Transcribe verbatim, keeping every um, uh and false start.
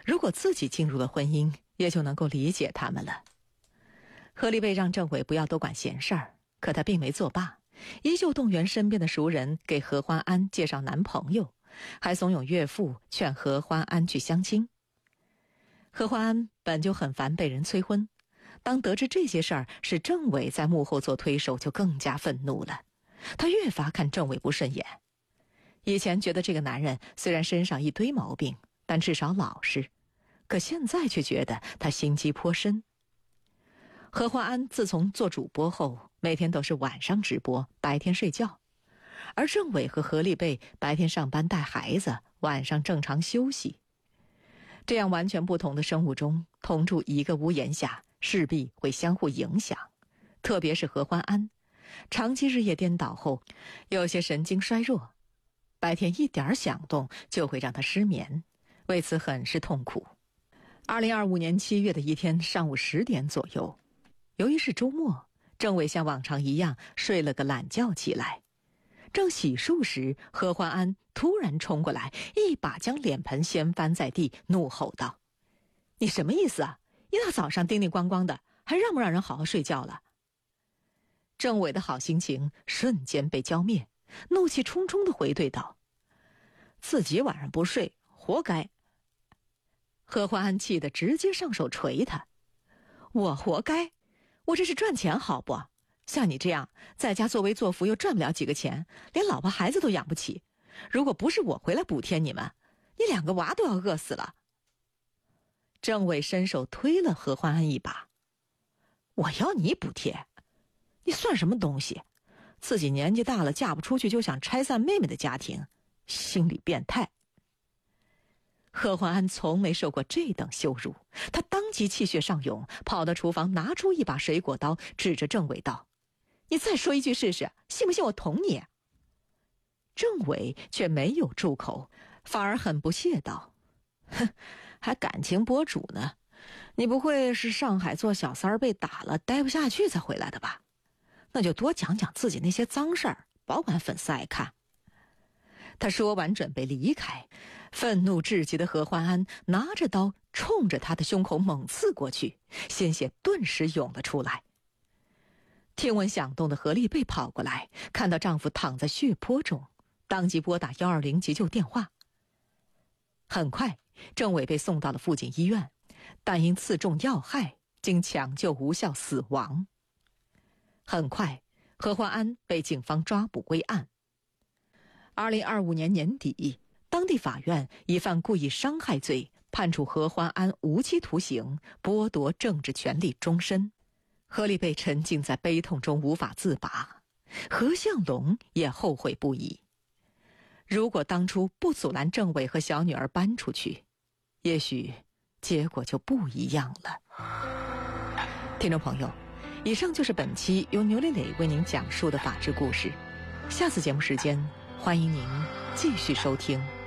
如果自己进入了婚姻，也就能够理解他们了。何立贝让政委不要多管闲事儿，可他并没作罢，依旧动员身边的熟人给何欢安介绍男朋友，还怂恿岳父劝何欢安去相亲。何欢安本就很烦被人催婚，当得知这些事儿是政委在幕后做推手，就更加愤怒了。他越发看政委不顺眼。以前觉得这个男人虽然身上一堆毛病，但至少老实，可现在却觉得他心机颇深。何欢安自从做主播后，每天都是晚上直播，白天睡觉，而政委和何立贝白天上班带孩子，晚上正常休息。这样完全不同的生物钟同住一个屋檐下，势必会相互影响。特别是何欢安，长期日夜颠倒后，有些神经衰弱，白天一点响动就会让他失眠，为此很是痛苦。二零二五年七月的一天上午十点左右，由于是周末，政委像往常一样睡了个懒觉起来。正洗漱时，何欢安突然冲过来，一把将脸盆掀翻在地，怒吼道：“你什么意思啊？一大早上叮叮咣咣的，还让不让人好好睡觉了？”政委的好心情瞬间被浇灭，怒气冲冲地回怼道：“自己晚上不睡，活该。”何欢安气得直接上手捶他：“我活该？我这是赚钱好不？像你这样在家作威作福又赚不了几个钱，连老婆孩子都养不起，如果不是我回来补贴你们，你两个娃都要饿死了。”政委伸手推了何欢安一把：“我要你补贴？你算什么东西？自己年纪大了嫁不出去就想拆散妹妹的家庭，心理变态。”何欢安从没受过这等羞辱，他当即气血上涌，跑到厨房拿出一把水果刀，指着政委道：“你再说一句试试，信不信我捅你？”政委却没有住口，反而很不屑道：“哼，还感情博主呢？你不会是上海做小三儿被打了待不下去才回来的吧？那就多讲讲自己那些脏事儿，保管粉丝爱看。”他说完准备离开，愤怒至极的何欢安拿着刀冲着他的胸口猛刺过去，鲜血顿时涌了出来。听闻响动的何丽贝跑过来，看到丈夫躺在血泊中，当即拨打一二零急救电话。很快，政委被送到了附近医院，但因刺中要害，经抢救无效死亡。很快，何欢安被警方抓捕归案。二零二五年年底，当地法院以犯故意伤害罪判处何欢安无期徒刑，剥夺政治权利终身。何立贝沉浸在悲痛中无法自拔，何向龙也后悔不已。如果当初不阻拦政委和小女儿搬出去，也许结果就不一样了。听众朋友，以上就是本期由牛磊磊为您讲述的法治故事。下次节目时间，欢迎您继续收听。